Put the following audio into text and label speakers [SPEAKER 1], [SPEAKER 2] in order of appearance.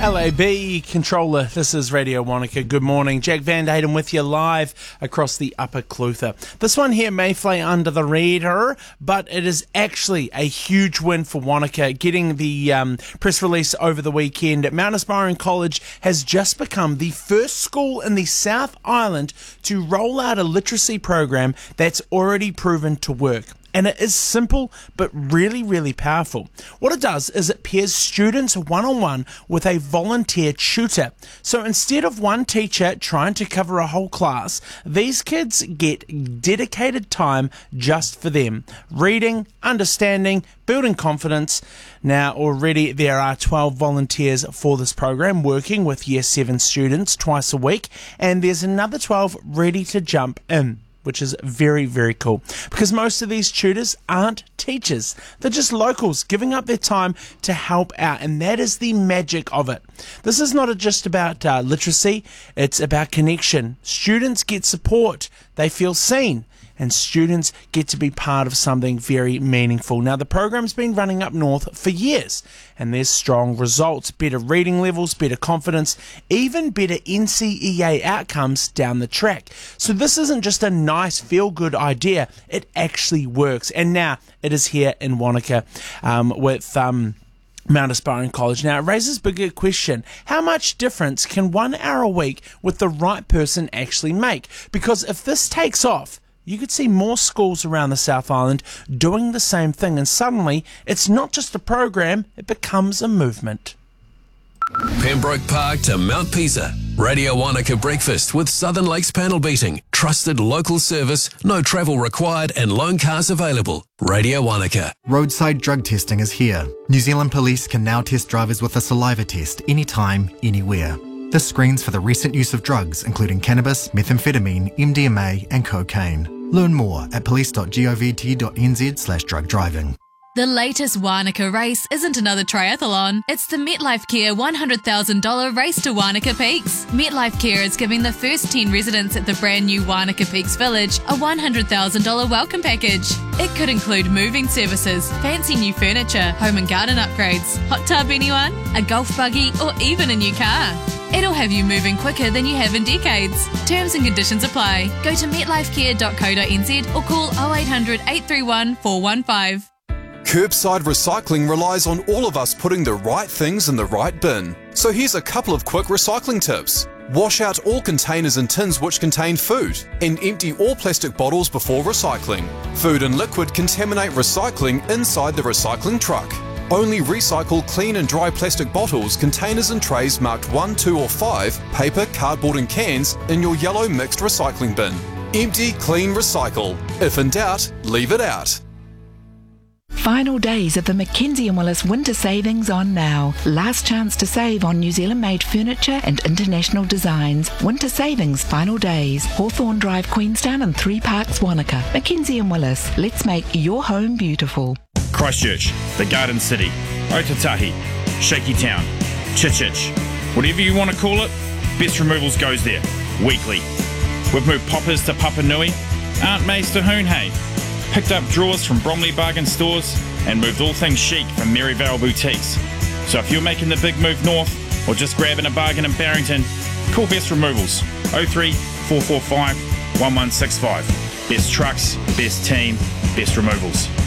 [SPEAKER 1] LAB Controller, this is Radio Wanaka. Good morning. Jack Van Hayden with you live across the Upper Clutha. This one here may fly under the radar, but it is actually a huge win for Wanaka. Getting the press release over the weekend, Mount Aspiring College has just become the first school in the South Island to roll out a literacy program that's already proven to work. And it is simple, but really, really powerful. What it does is it pairs students one-on-one with a volunteer tutor. So instead of one teacher trying to cover a whole class, these kids get dedicated time just for them. Reading, understanding, building confidence. Now, already there are 12 volunteers for this program working with Year 7 students twice a week. And there's another 12 ready to jump in, which is very, very cool, because most of these tutors aren't teachers. They're just locals giving up their time to help out, and that is the magic of it. This is not just about literacy, it's about connection. Students get support, they feel seen, and students get to be part of something very meaningful. Now, the program's been running up north for years, and there's strong results, better reading levels, better confidence, even better NCEA outcomes down the track. So this isn't just a nice feel-good idea, it actually works. And now it is here in Wanaka with Mount Aspiring College. Now, it raises a bigger question. How much difference can 1 hour a week with the right person actually make? Because if this takes off, you could see more schools around the South Island doing the same thing, and suddenly it's not just a program, it becomes a movement.
[SPEAKER 2] Pembroke Park to Mount Pisa. Radio Wanaka Breakfast with Southern Lakes Panel Beating. Trusted local service, no travel required and loan cars available. Radio Wanaka.
[SPEAKER 3] Roadside drug testing is here. New Zealand Police can now test drivers with a saliva test anytime, anywhere. This screens for the recent use of drugs, including cannabis, methamphetamine, MDMA and cocaine. Learn more at police.govt.nz/drug driving.
[SPEAKER 4] The latest Wanaka race isn't another triathlon. It's the MetLife Care $100,000 Race to Wanaka Peaks. MetLife Care is giving the first 10 residents at the brand new Wanaka Peaks Village a $100,000 welcome package. It could include moving services, fancy new furniture, home and garden upgrades, hot tub anyone, a golf buggy or even a new car. It'll have you moving quicker than you have in decades. Terms and conditions apply. Go to metlifecare.co.nz or call 0800 831 415.
[SPEAKER 5] Curbside recycling relies on all of us putting the right things in the right bin. So here's a couple of quick recycling tips. Wash out all containers and tins which contain food, and empty all plastic bottles before recycling. Food and liquid contaminate recycling inside the recycling truck. Only recycle clean and dry plastic bottles, containers and trays marked 1, 2 or 5, paper, cardboard and cans in your yellow mixed recycling bin. Empty, clean, recycle. If in doubt, leave it out.
[SPEAKER 6] Final days of the Mackenzie & Willis Winter Savings on now. Last chance to save on New Zealand-made furniture and international designs. Winter Savings final days. Hawthorne Drive, Queenstown and 3 Parks, Wanaka. Mackenzie & Willis. Let's make your home beautiful.
[SPEAKER 7] Christchurch, the Garden City, Otatahi, Shaky Town, Chichich. Whatever you want to call it, Best Removals goes there. Weekly. We've moved poppers to Papa Nui, Aunt May's to Hoonhay. Picked up drawers from Bromley Bargain Stores and moved all things chic from Maryvale Boutiques. So if you're making the big move north or just grabbing a bargain in Barrington, call Best Removals 03 445 1165. Best trucks, best team, best removals.